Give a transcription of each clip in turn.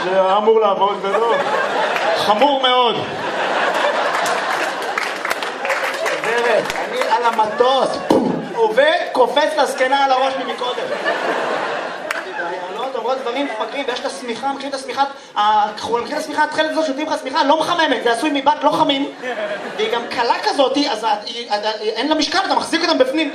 שהיה אמור לעבוד ולא. חמור מאוד. גברת, אני על המטוס, עובד, קופץ לזקנה על הראש ממקודם. דיילות אומרות דברים מפגרים, ויש את השמיכה, מכירים את השמיכה, מכירים את השמיכה, התחלת הזאת שותים לך שמיכה, לא מחממת, זה עשוי מבד לא חמים, והיא גם קלה כזאת, אז אין לה משקל, אתה מחזיק אותם בפנים.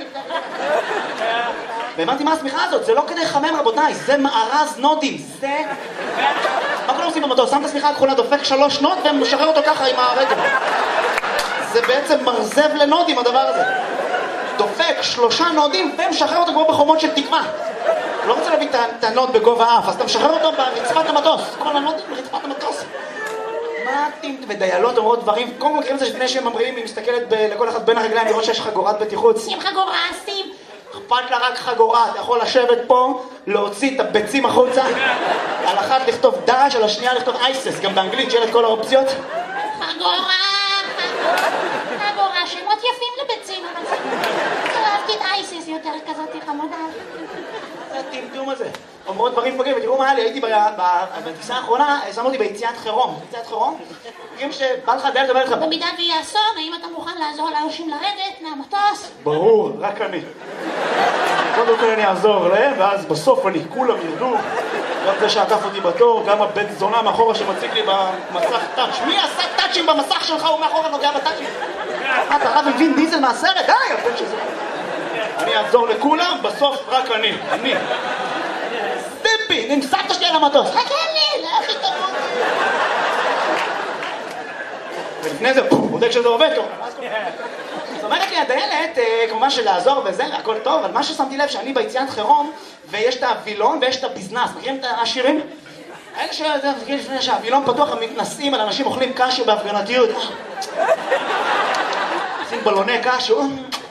והבנתי מה השמיכה הזאת, זה לא כדי לחמם רבותיי, זה מארז נודים, זה... מה כולם עושים במטוס? שם את השמיכה הכחולה, דופק 3 נוד ומשחרר אותו ככה עם הרגל. זה בעצם מרזב לנודים הדבר הזה. דופק 3 נודים ומשחרר אותו כמו בחומות של תקווה. לא רוצה להביא את הנוד בגובה האף, אז אתה משחרר אותו ברצפת המטוס. כל הנודים ברצפת המטוס. מה אתם ודיילות אומרות דברים? קודם כל מכירים את זה לפני שהם ממריאים, היא מסתכלת לכל אחד בין הרגליים לראות שיש חגורת בטיחות. שים חגורה, שים. אכפת לה רק חגורה, אתה יכול לשבת פה, להוציא את הביצים החוצה, על אחת לכתוב דאעש, על השנייה לכתוב אייסס, גם באנגלית שיהיה את כל האופציות. חגורה, חגורה, שמות יפים לביצים, אבל זה... אהבתי את אייסס יותר כזאת חמודה. זה הטמטום הזה. אומרות דברים פגרים, ותראו מה היה לי, הייתי בטיסה האחרונה, שמו אותי ביציאת חירום. יציאת חירום? תראים שבא לך דרך לדבר איתך. במידה ויהיה אסון, האם אתה מוכן לעזור לאנשים לרדת מהמטוס? ברור, רק אני. קודם כל אני אעזור להם, ואז בסוף כולם ירדו. גם זה שעקף אותי בתור, גם הבית זונה מאחורה שמציג לי במסך טאץ'. מי עשה טאצ'ים במסך שלך? הוא מאחורה נוגע בטאצ'ים. אתה רב עם וין דיזל מהסרט? די, הבן שזה. אני אעזור לכולם, בסוף רק אני. סטימפי, נמסקת שלי על המטוס. חכה לי, לאחי תמות. ולפני זה, בודק שזה עובד טוב. זאת אומרת לי, הדיילת, כמובן שלעזור וזה, הכל טוב, אבל מה ששמתי לב שאני ביציאת חירום, ויש את הווילון ויש את הביזנס. מכירים את השירים? האלה לפני שהווילון פתוח, הם מתנסים על אנשים אוכלים קשו בהפגנתיות. עושים בלוני קשו.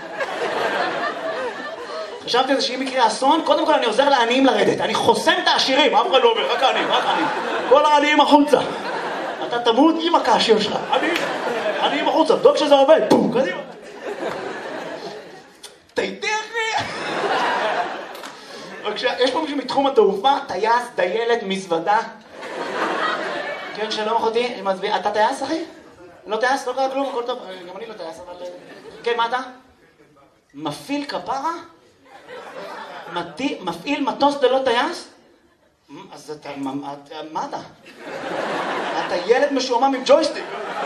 חשבתי על זה שאם יקרה אסון, קודם כל אני עוזר לעניים לרדת. אני חוסם את העשירים, אף אחד לא אומר, רק העניים, רק העניים. כל העניים החוצה. אתה תמות עם הקשו שלך. עניים החוצה, בדוק שזה עובד. פום, קדימה. תיתכני. יש פה מישהו מתחום התעופה, טייס, דיילת, מזוודה. כן, שלום אחותי, אתה טייס, אחי? לא טייס, לא קרה כלום, הכל טוב. גם אני לא טייס, אבל... כן, מה אתה? מפעיל כפרה? מפעיל מטוס ללא טייס? אז אתה... מה אתה? אתה ילד משועמם עם ג'ויסטיק.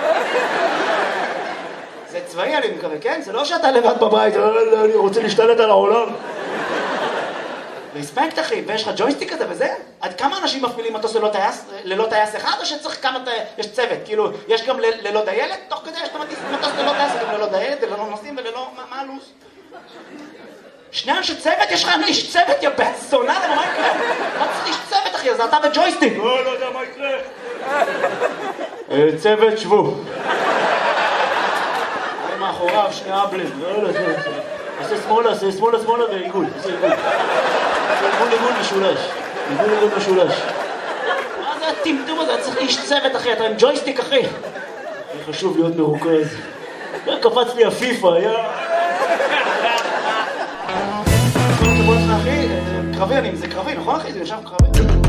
זה צבאי אני מקווה, כן? זה לא שאתה לבד בבית, אני רוצה להשתלט על העולם. רספקט אחי, ויש לך ג'ויסטיק כזה וזה? עד כמה אנשים מפעילים מטוס ללא טייס אחד, או שצריך כמה... יש צוות, כאילו, יש גם ללא דיילת? תוך כדי יש מטוס ללא טייס, גם ללא דיילת, ללא נוסעים וללא... מה הלו"ז? שני אנשי צוות? יש לך איש צוות, יא בן זונה, למה מה יקרה? מה צריך איש צוות אחי? אז אתה וג'ויסטיק. לא יודע מה יקרה. צוות, שבו. אני מאחוריו, שני אבלים. עשה שמאלה ועיגול. עשה עיגול משולש. עיגול משולש. מה זה הטמטום הזה? צריך איש צוות אחי, אתה עם ג'ויסטיק אחי. חשוב להיות מרוכז. קפץ לי הפיפה, יא. אחי, קרבי, זה קרבי, נכון אחי? זה יושב קרבי.